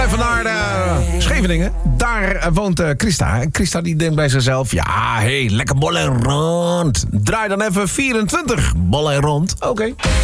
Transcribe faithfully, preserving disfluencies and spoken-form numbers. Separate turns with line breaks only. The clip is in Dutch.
even naar uh, Scheveningen. Daar uh, woont uh, Christa. En Christa die denkt bij zichzelf... Ja, hé, hey, lekker bol en rond. Draai dan even vierentwintig bol en rond. Oké. Okay.